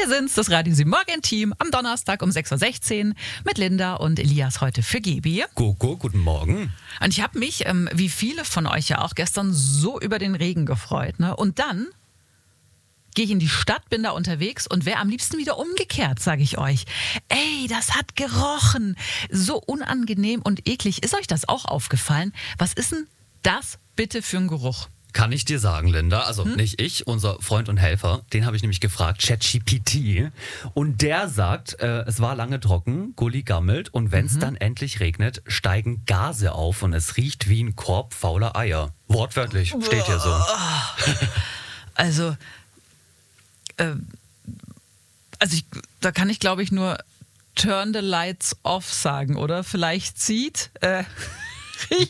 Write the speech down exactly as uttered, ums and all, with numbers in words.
Wir sind's, das Radio sieben Morgen-Team, am Donnerstag um sechs Uhr sechzehn mit Linda und Elias heute für Gebi. Gogo, guten Morgen. Und ich habe mich, ähm, wie viele von euch ja auch, gestern so über den Regen gefreut. Ne? Und dann gehe ich in die Stadt, bin da unterwegs und wäre am liebsten wieder umgekehrt, sage ich euch. Ey, das hat gerochen. So unangenehm und eklig. Ist euch das auch aufgefallen? Was ist denn das bitte für ein Geruch? Kann ich dir sagen, Linda, also Hm? nicht ich, unser Freund und Helfer, den habe ich nämlich gefragt, ChatGPT. Und der sagt, äh, es war lange trocken, Gully gammelt und wenn es Mhm. dann endlich regnet, steigen Gase auf und es riecht wie ein Korb fauler Eier. Wortwörtlich, steht hier so. Also, äh, also ich, da kann ich glaube ich nur turn the lights off sagen, oder? Vielleicht sieht, äh, riecht